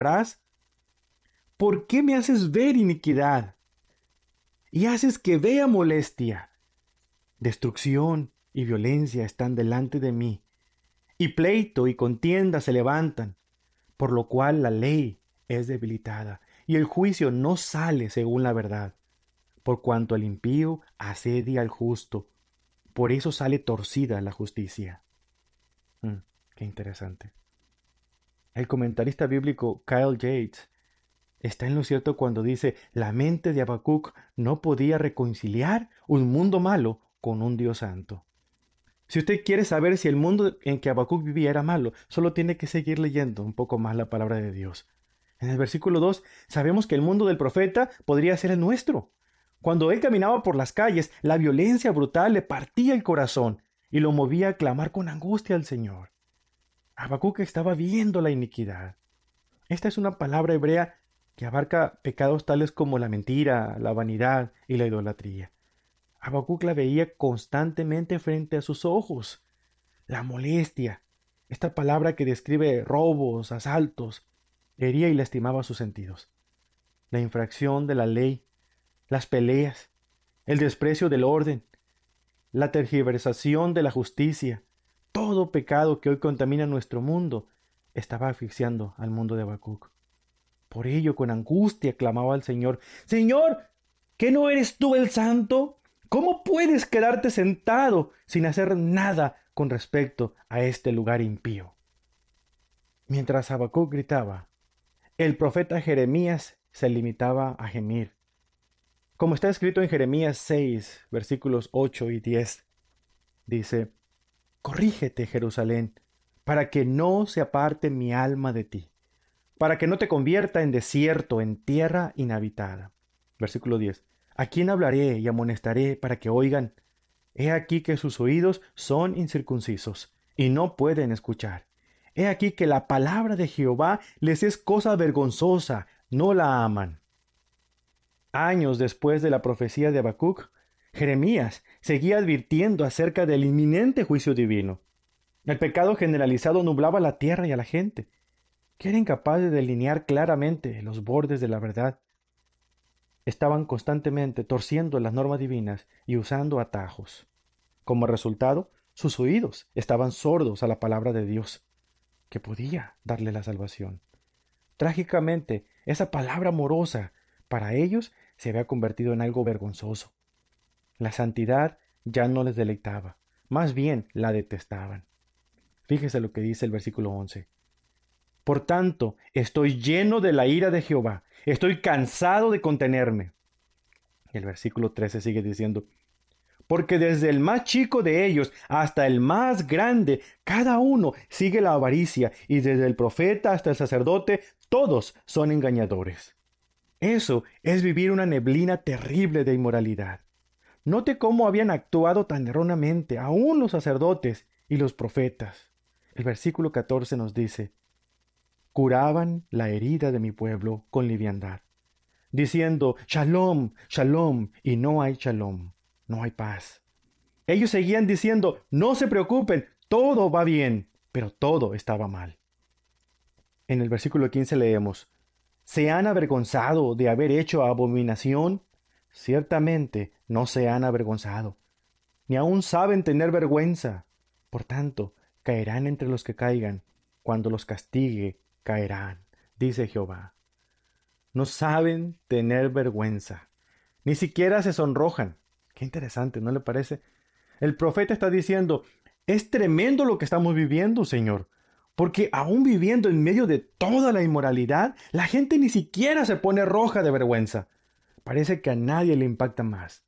harás? ¿Por qué me haces ver iniquidad y haces que vea molestia? Destrucción y violencia están delante de mí, y pleito y contienda se levantan, por lo cual la ley es debilitada, y el juicio no sale según la verdad, por cuanto el impío asedia al justo, por eso sale torcida la justicia. Qué interesante. El comentarista bíblico Kyle Yates está en lo cierto cuando dice: la mente de Habacuc no podía reconciliar un mundo malo con un Dios santo. Si usted quiere saber si el mundo en que Habacuc vivía era malo, solo tiene que seguir leyendo un poco más la palabra de Dios. En el versículo 2 sabemos que el mundo del profeta podría ser el nuestro. Cuando él caminaba por las calles, la violencia brutal le partía el corazón y lo movía a clamar con angustia al Señor. Habacuc estaba viendo la iniquidad. Esta es una palabra hebrea que abarca pecados tales como la mentira, la vanidad y la idolatría. Habacuc la veía constantemente frente a sus ojos. La molestia, esta palabra que describe robos, asaltos, hería y lastimaba sus sentidos. La infracción de la ley, las peleas, el desprecio del orden, la tergiversación de la justicia, todo pecado que hoy contamina nuestro mundo, estaba asfixiando al mundo de Habacuc. Por ello, con angustia clamaba al Señor: Señor, ¿qué no eres tú el santo? ¿Cómo puedes quedarte sentado sin hacer nada con respecto a este lugar impío? Mientras Habacuc gritaba, el profeta Jeremías se limitaba a gemir. Como está escrito en Jeremías 6, versículos 8 y 10, dice: corrígete, Jerusalén, para que no se aparte mi alma de ti, para que no te convierta en desierto, en tierra inhabitada. Versículo 10. ¿A quién hablaré y amonestaré para que oigan? He aquí que sus oídos son incircuncisos y no pueden escuchar. He aquí que la palabra de Jehová les es cosa vergonzosa, no la aman. Años después de la profecía de Habacuc, Jeremías seguía advirtiendo acerca del inminente juicio divino. El pecado generalizado nublaba la tierra y a la gente, que era incapaz de delinear claramente los bordes de la verdad. Estaban constantemente torciendo las normas divinas y usando atajos. Como resultado, sus oídos estaban sordos a la palabra de Dios, que podía darle la salvación. Trágicamente, esa palabra amorosa para ellos se había convertido en algo vergonzoso. La santidad ya no les deleitaba, más bien la detestaban. Fíjese lo que dice el versículo 11. Por tanto, estoy lleno de la ira de Jehová, estoy cansado de contenerme. Y el versículo 13 sigue diciendo: porque desde el más chico de ellos hasta el más grande, cada uno sigue la avaricia, y desde el profeta hasta el sacerdote, todos son engañadores. Eso es vivir una neblina terrible de inmoralidad. Note cómo habían actuado tan erróneamente aún los sacerdotes y los profetas. El versículo 14 nos dice: curaban la herida de mi pueblo con liviandad, diciendo Shalom, Shalom, y no hay Shalom, no hay paz. Ellos seguían diciendo: no se preocupen, todo va bien, pero todo estaba mal. En el versículo 15 leemos: ¿se han avergonzado de haber hecho abominación? Ciertamente no se han avergonzado, ni aun saben tener vergüenza. Por tanto, caerán entre los que caigan, cuando los castigue, caerán, dice Jehová. No saben tener vergüenza, ni siquiera se sonrojan. Qué interesante, ¿no le parece? El profeta está diciendo: es tremendo lo que estamos viviendo, Señor, porque aún viviendo en medio de toda la inmoralidad, la gente ni siquiera se pone roja de vergüenza. Parece que a nadie le impacta más.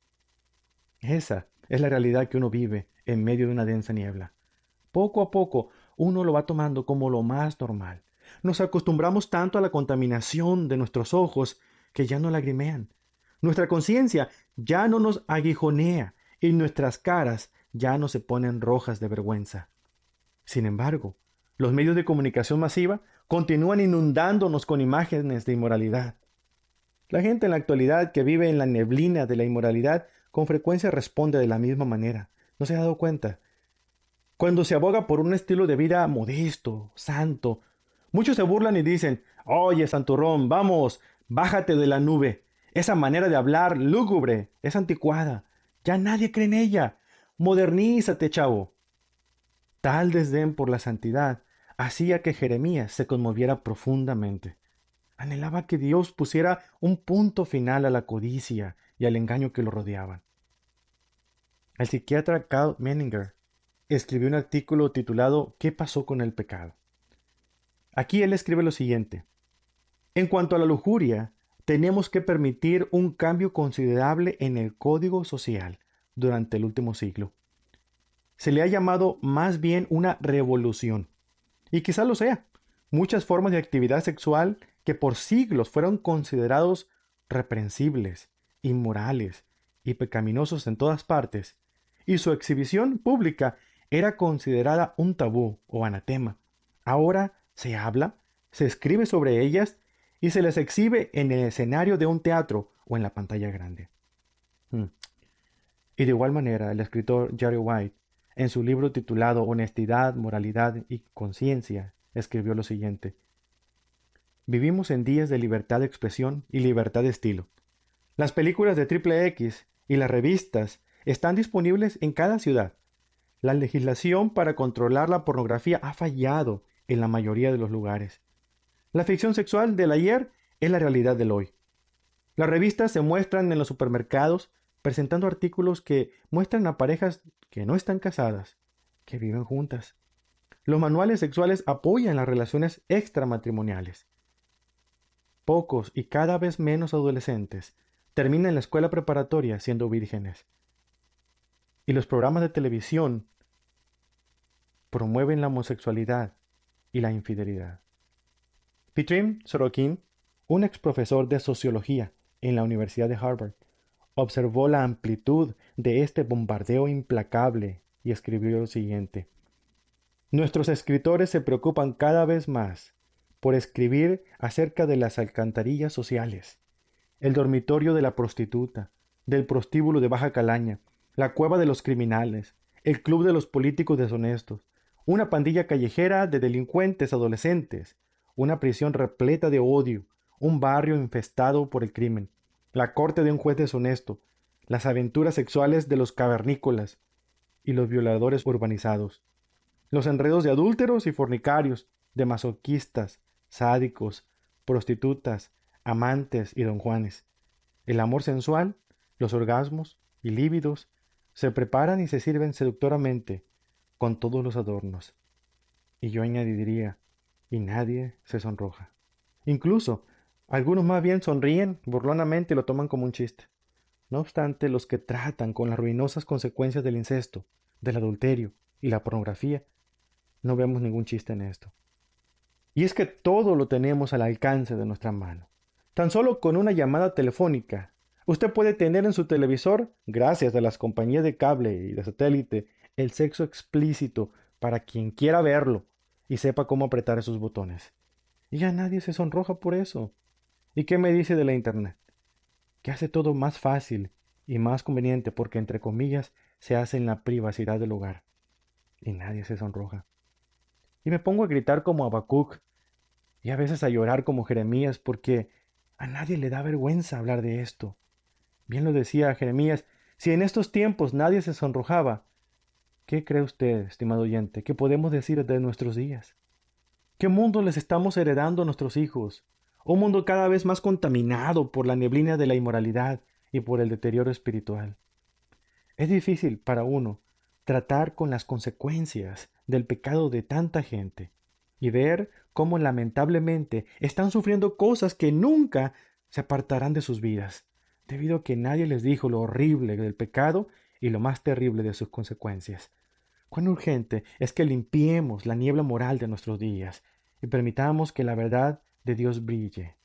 Esa es la realidad que uno vive en medio de una densa niebla. Poco a poco uno lo va tomando como lo más normal. Nos acostumbramos tanto a la contaminación de nuestros ojos que ya no lagrimean. Nuestra conciencia ya no nos aguijonea y nuestras caras ya no se ponen rojas de vergüenza. Sin embargo, los medios de comunicación masiva continúan inundándonos con imágenes de inmoralidad. La gente en la actualidad que vive en la neblina de la inmoralidad con frecuencia responde de la misma manera. ¿No se ha dado cuenta? Cuando se aboga por un estilo de vida modesto, santo, Muchos se burlan y dicen, oye, santurrón, vamos, bájate de la nube. Esa manera de hablar lúgubre es anticuada. Ya nadie cree en ella. Modernízate, chavo. Tal desdén por la santidad hacía que Jeremías se conmoviera profundamente. Anhelaba que Dios pusiera un punto final a la codicia y al engaño que lo rodeaban. El psiquiatra Carl Menninger escribió un artículo titulado ¿Qué pasó con el pecado? Aquí él escribe lo siguiente. En cuanto a la lujuria, tenemos que permitir un cambio considerable en el código social durante el último siglo. Se le ha llamado más bien una revolución. Y quizá lo sea. Muchas formas de actividad sexual que por siglos fueron considerados reprensibles, inmorales y pecaminosos en todas partes, y su exhibición pública era considerada un tabú o anatema. Ahora se habla, se escribe sobre ellas y se les exhibe en el escenario de un teatro o en la pantalla grande. Y de igual manera, el escritor Jerry White, en su libro titulado Honestidad, Moralidad y Conciencia, escribió lo siguiente. Vivimos en días de libertad de expresión y libertad de estilo. Las películas de Triple X y las revistas están disponibles en cada ciudad. La legislación para controlar la pornografía ha fallado en la mayoría de los lugares. La ficción sexual del ayer es la realidad del hoy. Las revistas se muestran en los supermercados presentando artículos que muestran a parejas que no están casadas, que viven juntas. Los manuales sexuales apoyan las relaciones extramatrimoniales. Pocos y cada vez menos adolescentes terminan la escuela preparatoria siendo vírgenes. Y los programas de televisión promueven la homosexualidad y la infidelidad. Petrim Sorokin, un ex profesor de sociología en la Universidad de Harvard, observó la amplitud de este bombardeo implacable y escribió lo siguiente. Nuestros escritores se preocupan cada vez más por escribir acerca de las alcantarillas sociales, el dormitorio de la prostituta, del prostíbulo de baja calaña, la cueva de los criminales, el club de los políticos deshonestos, una pandilla callejera de delincuentes adolescentes, una prisión repleta de odio, un barrio infestado por el crimen, la corte de un juez deshonesto, las aventuras sexuales de los cavernícolas y los violadores urbanizados, los enredos de adúlteros y fornicarios, de masoquistas, sádicos, prostitutas, amantes y don Juanes. El amor sensual, los orgasmos y lívidos se preparan y se sirven seductoramente con todos los adornos. Y yo añadiría, y nadie se sonroja. Incluso, algunos más bien sonríen burlonamente y lo toman como un chiste. No obstante, los que tratan con las ruinosas consecuencias del incesto, del adulterio y la pornografía, no vemos ningún chiste en esto. Y es que todo lo tenemos al alcance de nuestra mano. Tan solo con una llamada telefónica, usted puede tener en su televisor, gracias a las compañías de cable y de satélite, el sexo explícito para quien quiera verlo y sepa cómo apretar esos botones. Y ya nadie se sonroja por eso. ¿Y qué me dice de la Internet? Que hace todo más fácil y más conveniente porque, entre comillas, se hace en la privacidad del hogar. Y nadie se sonroja. Y me pongo a gritar como Habacuc y a veces a llorar como Jeremías porque a nadie le da vergüenza hablar de esto. Bien lo decía Jeremías, si en estos tiempos nadie se sonrojaba, ¿qué cree usted, estimado oyente, que podemos decir de nuestros días? ¿Qué mundo les estamos heredando a nuestros hijos? Un mundo cada vez más contaminado por la neblina de la inmoralidad y por el deterioro espiritual. Es difícil para uno tratar con las consecuencias del pecado de tanta gente y ver cómo lamentablemente están sufriendo cosas que nunca se apartarán de sus vidas, debido a que nadie les dijo lo horrible del pecado y lo más terrible de sus consecuencias. Cuán urgente es que limpiemos la niebla moral de nuestros días y permitamos que la verdad de Dios brille.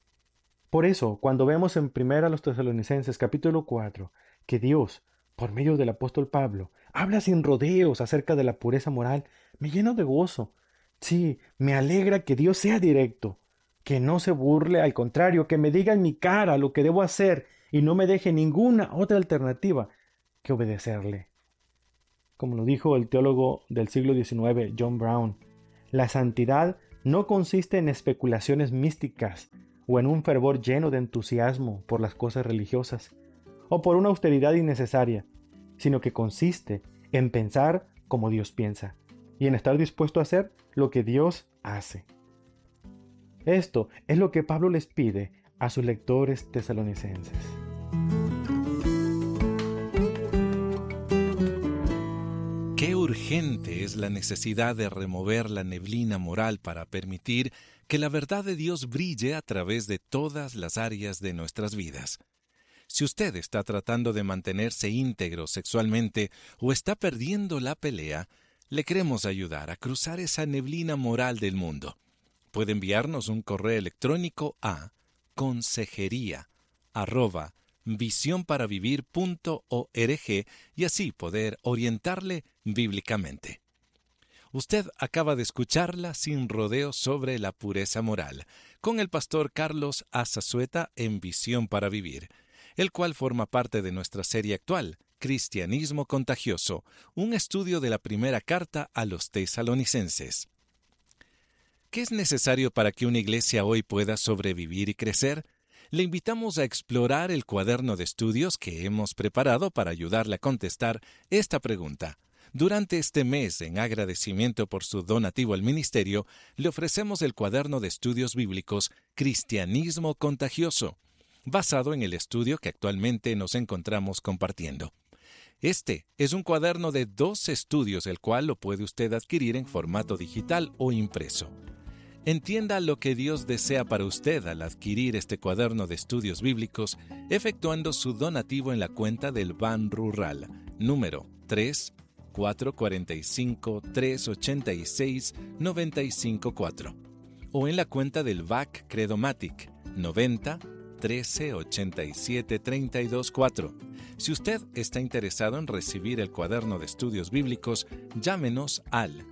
Por eso, cuando vemos en 1 Tesalonicenses capítulo 4 que Dios, por medio del apóstol Pablo, habla sin rodeos acerca de la pureza moral, me lleno de gozo. Sí, me alegra que Dios sea directo, que no se burle, al contrario, que me diga en mi cara lo que debo hacer y no me deje ninguna otra alternativa que obedecerle. Como lo dijo el teólogo del siglo XIX, John Brown, la santidad no consiste en especulaciones místicas o en un fervor lleno de entusiasmo por las cosas religiosas o por una austeridad innecesaria, sino que consiste en pensar como Dios piensa y en estar dispuesto a hacer lo que Dios hace. Esto es lo que Pablo les pide a sus lectores tesalonicenses. Qué urgente es la necesidad de remover la neblina moral para permitir que la verdad de Dios brille a través de todas las áreas de nuestras vidas. Si usted está tratando de mantenerse íntegro sexualmente o está perdiendo la pelea, le queremos ayudar a cruzar esa neblina moral del mundo. Puede enviarnos un correo electrónico a consejería@visionparavivir.org y así poder orientarle bíblicamente. Usted acaba de escucharla sin rodeos sobre la pureza moral, con el pastor Carlos Azazueta en Visión para Vivir, el cual forma parte de nuestra serie actual, Cristianismo Contagioso, un estudio de la primera carta a los tesalonicenses. ¿Qué es necesario para que una iglesia hoy pueda sobrevivir y crecer? Le invitamos a explorar el cuaderno de estudios que hemos preparado para ayudarle a contestar esta pregunta. Durante este mes, en agradecimiento por su donativo al ministerio, le ofrecemos el cuaderno de estudios bíblicos Cristianismo Contagioso, basado en el estudio que actualmente nos encontramos compartiendo. Este es un cuaderno de 2 estudios, el cual lo puede usted adquirir en formato digital o impreso. Entienda lo que Dios desea para usted al adquirir este cuaderno de estudios bíblicos, efectuando su donativo en la cuenta del Ban Rural, número 3-445-386-954, o en la cuenta del VAC Credomatic, 90 13 87 32 4. Si usted está interesado en recibir el cuaderno de estudios bíblicos, llámenos al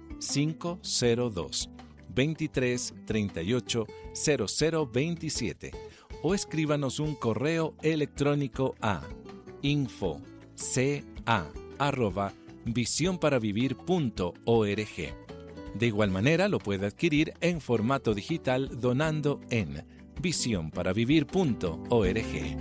502 23 38 0027 o escríbanos un correo electrónico a info@visionparavivir.org. De igual manera lo puede adquirir en formato digital donando en visionparavivir.org.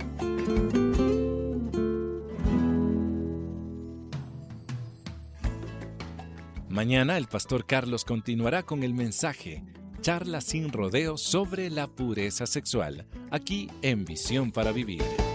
Mañana el pastor Carlos continuará con el mensaje Charla sin rodeos sobre la pureza sexual, aquí en Visión para Vivir.